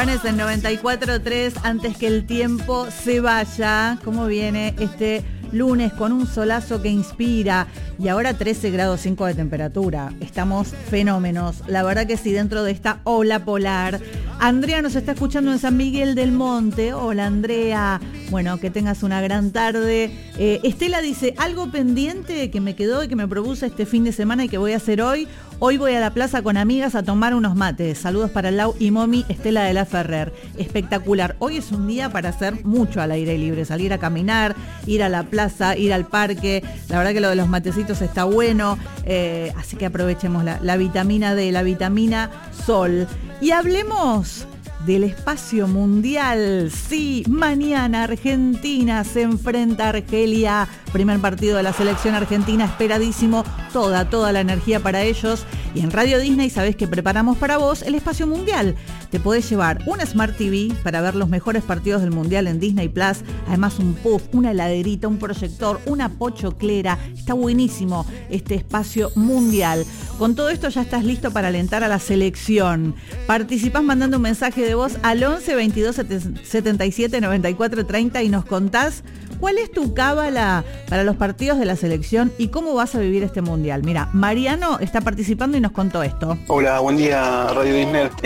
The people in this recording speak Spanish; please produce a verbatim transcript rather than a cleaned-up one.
En noventa y cuatro punto tres, antes que el tiempo se vaya, ¿cómo viene este lunes con un solazo que inspira? Y ahora trece grados cinco de temperatura. Estamos fenómenos. La verdad que sí, dentro de esta ola polar. Andrea nos está escuchando en San Miguel del Monte. Hola, Andrea. Bueno, que tengas una gran tarde. Eh, Estela dice, algo pendiente que me quedó y que me propuso este fin de semana y que voy a hacer hoy. Hoy voy a la plaza con amigas a tomar unos mates. Saludos para Lau y Momi, Estela de la Ferrer. Espectacular. Hoy es un día para hacer mucho al aire libre. Salir a caminar, ir a la plaza, ir al parque. La verdad que lo de los matecitos está bueno. Eh, así que aprovechemos la, la vitamina D, la vitamina sol. Y hablemos del espacio mundial. Sí, mañana Argentina se enfrenta a Argelia. Primer partido de la selección argentina, esperadísimo. Toda, toda la energía para ellos. Y en Radio Disney sabés que preparamos para vos el espacio mundial. Te podés llevar una Smart T V para ver los mejores partidos del mundial en Disney Plus. Además un puff, una heladerita, un proyector, una pochoclera. Está buenísimo este espacio mundial. Con todo esto ya estás listo para alentar a la selección. Participás mandando un mensaje de voz al once veintidós setenta y siete noventa y cuatro treinta y nos contás cuál es tu cábala para los partidos de la selección y cómo vas a vivir este mundial. Mira, Mariano está participando y nos contó esto. Hola, buen día Radio Disney.